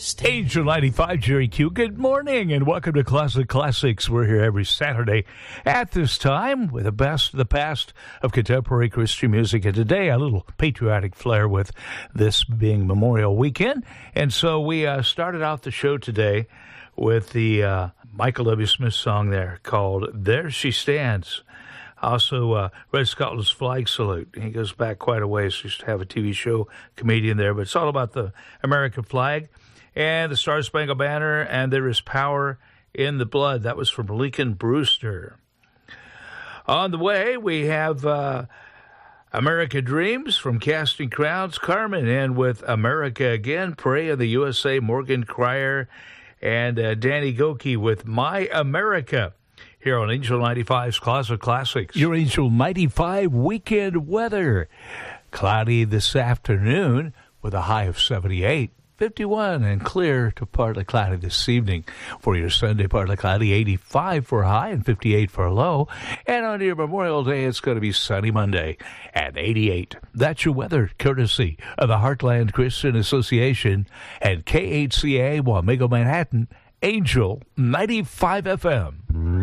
Angel 95, Jerry Q. Good morning and welcome to Classic Classics. We're here every Saturday at this time with the best of the past of contemporary Christian music. And today, a little patriotic flair with this being Memorial Weekend. And so we started out the show today with the Michael W. Smith song there called There She Stands. Also, Red Scotland's Flag Salute. He goes back quite a ways. He used to have a TV show comedian there, but it's all about the American flag and the Star-Spangled Banner, and There Is Power in the Blood. That was from Lincoln Brewster. On the way, we have America Dreams from Casting Crowns, Carmen, and with America Again, Pray in the USA, Morgan Cryer, and Danny Goki with My America. Here on Angel 95's Classic Classics. Your Angel 95 weekend weather. Cloudy this afternoon with a high of 78. 51 and clear to partly cloudy this evening. For your Sunday, partly cloudy, 85 for a high and 58 for a low. And on your Memorial Day, it's going to be sunny Monday at 88. That's your weather, courtesy of the Heartland Christian Association and KHCA Wamego, Manhattan, Angel 95 FM.